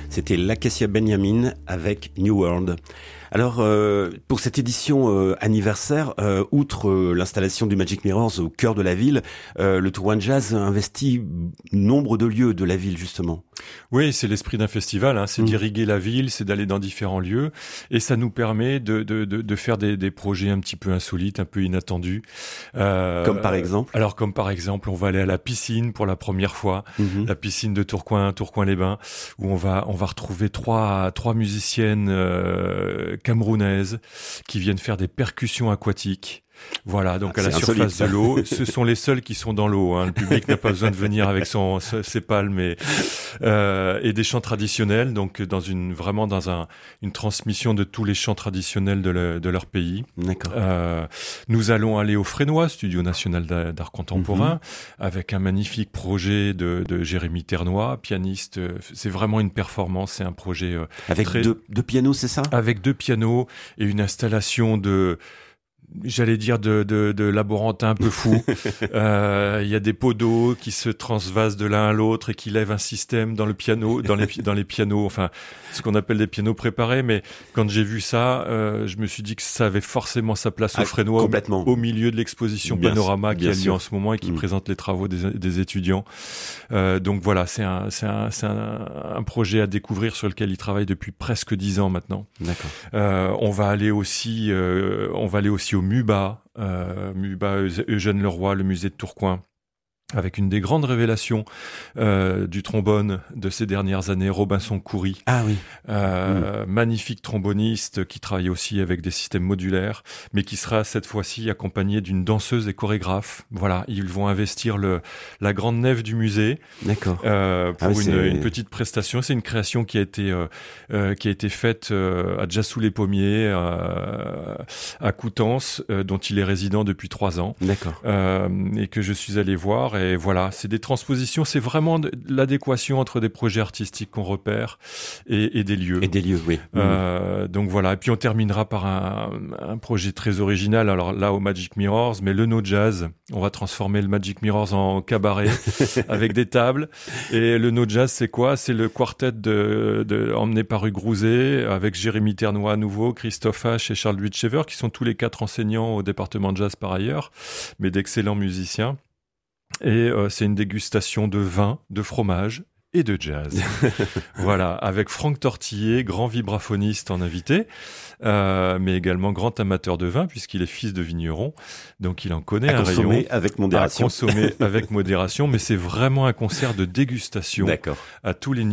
C'était Lakecia Benjamin avec New World. Alors, pour cette édition anniversaire, outre l'installation du Magic Mirrors au cœur de la ville, le Tour One Jazz investit nombre de lieux de la ville, justement. Oui, c'est l'esprit d'un festival, c'est d'irriguer la ville, c'est d'aller dans différents lieux, et ça nous permet de faire des projets un petit peu insolites, un peu inattendus. Comme par exemple? Alors, comme par exemple, on va aller à la piscine pour la première fois, la piscine de Tourcoing-les-Bains, où on va retrouver trois musiciennes camerounaises qui viennent faire des percussions aquatiques. Voilà, donc à la surface de l'eau, ce sont les seuls qui sont dans l'eau. Le public n'a pas besoin de venir avec ses palmes et des chants traditionnels. Donc vraiment dans une transmission de tous les chants traditionnels de leur pays. D'accord. Nous allons aller au Frénois, Studio National d'Art Contemporain, avec un magnifique projet de Jérémy Ternois, pianiste. C'est vraiment une performance, c'est un projet avec deux pianos, c'est ça? Avec 2 pianos et une installation de laborantin un peu fou. Il y a des pots d'eau qui se transvasent de l'un à l'autre et qui lèvent un système dans le piano, dans les pianos, enfin, ce qu'on appelle des pianos préparés. Mais quand j'ai vu ça, je me suis dit que ça avait forcément sa place au Frénois, au milieu de l'exposition Panorama qui a lieu en ce moment et qui présente les travaux des étudiants. Donc voilà, c'est un projet à découvrir sur lequel ils travaillent depuis presque 10 ans maintenant. D'accord. On va aller aussi au MUBA, Eugène Leroy, le musée de Tourcoing, avec une des grandes révélations du trombone de ces dernières années, Robinson Coury. Ah oui. Magnifique tromboniste qui travaille aussi avec des systèmes modulaires, mais qui sera cette fois-ci accompagné d'une danseuse et chorégraphe. Voilà, ils vont investir la grande nef du musée. D'accord. Pour une petite prestation. C'est une création qui a été faite à Jassou-les-Pommiers, à Coutances, dont il est résident depuis 3 ans. D'accord. Et que je suis allé voir. Et voilà, c'est des transpositions, c'est vraiment l'adéquation entre des projets artistiques qu'on repère et des lieux. Et des lieux, oui. Donc voilà, et puis on terminera par un projet très original, alors là au Magic Mirrors, mais le No Jazz. On va transformer le Magic Mirrors en cabaret avec des tables. Et le No Jazz, c'est quoi? C'est le quartet emmené par Hugues Grouzet, avec Jérémy Ternois à nouveau, Christophe H et Charles Witchever, qui sont tous les 4 enseignants au département de jazz par ailleurs, mais d'excellents musiciens. Et c'est une dégustation de vin, de fromage et de jazz. Voilà, avec Franck Tortillet, grand vibraphoniste en invité, mais également grand amateur de vin, puisqu'il est fils de vigneron, donc il en connaît un rayon. Avec modération. À consommer avec modération, mais c'est vraiment un concert de dégustation. D'accord. À tous les niveaux.